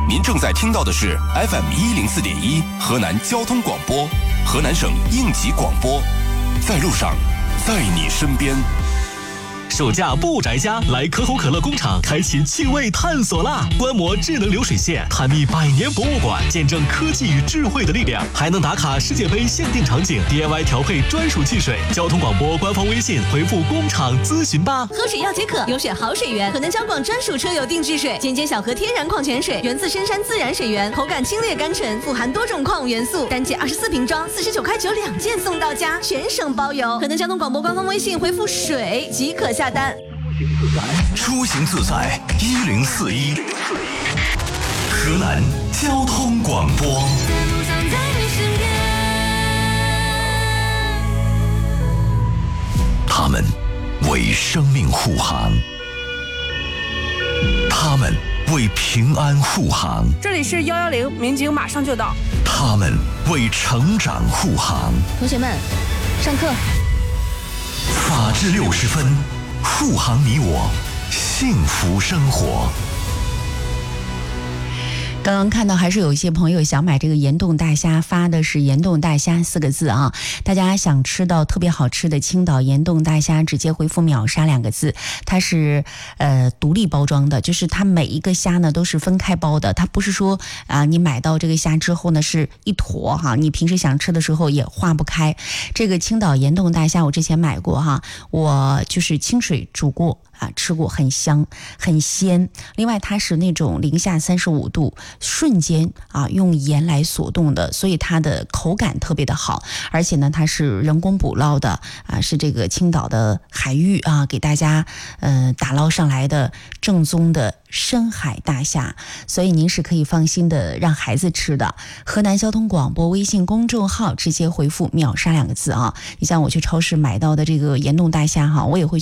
您正在听到的是 FM104.1河南交通广播，河南省应急广播，在路上，在你身边。 暑假不宅家，来可口可乐工厂开启趣味探索啦！观摩智能流水线，探秘百年博物馆，见证科技与智慧的力量，还能打卡世界杯限定场景， DIY 调配专属汽水。交通广播官方微信回复工厂咨询吧。 喝水要解渴，有选好水源，河南交广专属车友定制水，间小河天然矿泉水，源自深山自然水源，口感清冽甘醇，富含多种矿物元素，单件24瓶装，49块92件送到家，全省包邮。河南交通广播官方微信回复水即可下单。 出行自在1041，河南交通广播。他们为生命护航，他们为平安护航。 这里是110，民警马上就到。 他们为成长护航。 同学们，上课。 法治60分，护航你我，幸福生活。 刚刚看到还是有一些朋友想买这个盐冻大虾，发的是盐冻大虾4个字啊。大家想吃到特别好吃的青岛盐冻大虾，直接回复秒杀2个字。它是独立包装的，就是它每一个虾呢都是分开包的，它不是说你买到这个虾之后呢是一坨哈，你平时想吃的时候也化不开。这个青岛盐冻大虾我之前买过哈，我就是清水煮过吃过，很香很鲜。另外它是那种零下35度瞬间用盐来锁冻的，所以它的口感特别的好，而且呢它是人工捕捞的是这个青岛的海域给大家打捞上来的正宗的深海大虾，所以您是可以放心的让孩子吃的。河南交通广播微信公众号直接回复秒杀2个字啊。你像我去超市买到的这个盐冻大虾我也会